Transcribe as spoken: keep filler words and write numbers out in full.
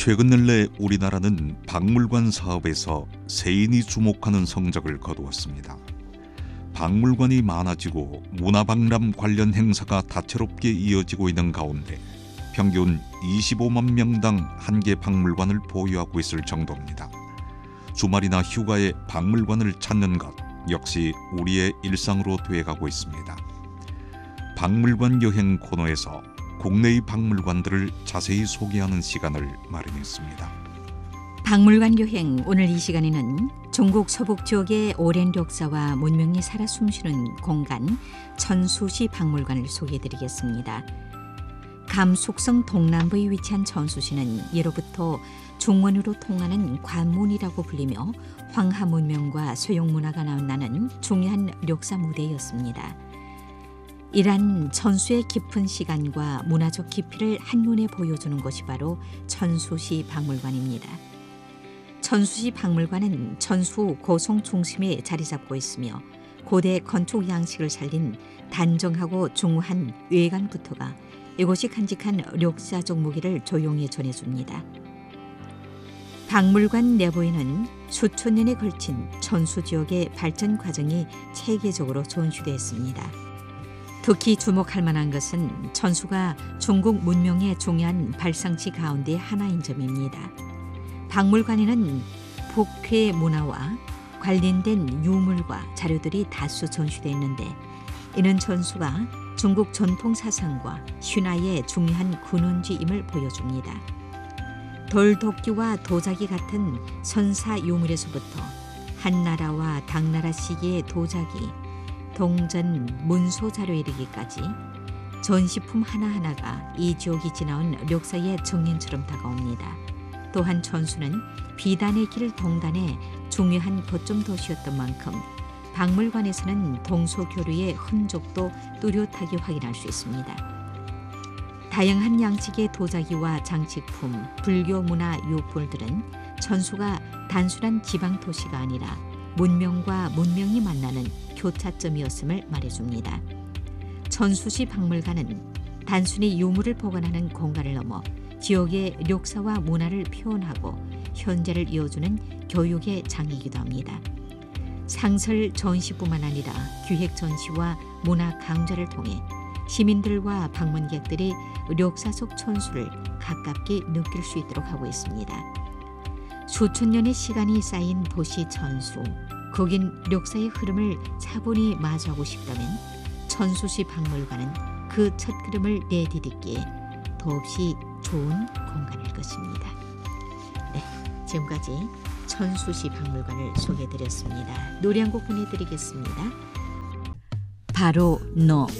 최근 근래 우리나라는 박물관 사업에서 세인이 주목하는 성적을 거두었습니다. 박물관이 많아지고 문화박람 관련 행사가 다채롭게 이어지고 있는 가운데 평균 이십오만 명당 한 개 박물관을 보유하고 있을 정도입니다. 주말이나 휴가에 박물관을 찾는 것 역시 우리의 일상으로 되어가고 있습니다. 박물관 여행 코너에서 국내의 박물관들을 자세히 소개하는 시간을 마련했습니다. 박물관 여행, 오늘 이 시간에는 중국 서북 지역의 오랜 역사와 문명이 살아 숨쉬는 공간 천수시 박물관을 소개해드리겠습니다. 감속성 동남부에 위치한 천수시는 예로부터 중원으로 통하는 관문이라고 불리며 황하 문명과 서양 문화가 나는 중요한 역사 무대였습니다. 이러한 천수의 깊은 시간과 문화적 깊이를 한눈에 보여주는 것이 바로 천수시 박물관입니다. 천수시 박물관은 천수 고성 중심에 자리 잡고 있으며 고대 건축 양식을 살린 단정하고 중후한 외관부터가 이곳이 간직한 역사적 무게를 조용히 전해줍니다. 박물관 내부에는 수천 년에 걸친 천수 지역의 발전 과정이 체계적으로 전시되어 있습니다. 특히 주목할 만한 것은 천수가 중국 문명의 중요한 발상지 가운데 하나인 점입니다. 박물관에는 북회 문화와 관련된 유물과 자료들이 다수 전시되어 있는데, 이는 천수가 중국 전통 사상과 신화의 중요한 근원지임을 보여줍니다. 돌도끼와 도자기 같은 선사 유물에서부터 한나라와 당나라 시기의 도자기, 동전, 문서 자료에 이르기까지 전시품 하나하나가 이 지역이 지나온 역사의 정인처럼 다가옵니다. 또한 천수는 비단의 길 동단에 중요한 거점 도시였던 만큼 박물관에서는 동서교류의 흔적도 뚜렷하게 확인할 수 있습니다. 다양한 양식의 도자기와 장식품, 불교 문화 유물들은 천수가 단순한 지방 도시가 아니라 문명과 문명이 만나는 교차점이었음을 말해줍니다. 천수시 박물관은 단순히 유물을 보관하는 공간을 넘어 지역의 역사와 문화를 표현하고 현재를 이어주는 교육의 장이기도 합니다. 상설 전시뿐만 아니라 기획 전시와 문화 강좌를 통해 시민들과 방문객들이 역사 속 천수를 가깝게 느낄 수 있도록 하고 있습니다. 수천 년의 시간이 쌓인 도시 천수, 거긴 역사의 흐름을 차분히 마주하고 싶다면 천수시 박물관은 그 첫걸음을 내디딛기에 더없이 좋은 공간일 것입니다. 네, 지금까지 천수시 박물관을 소개해드렸습니다. 노래 한 곡 보내드리겠습니다. 바로 너.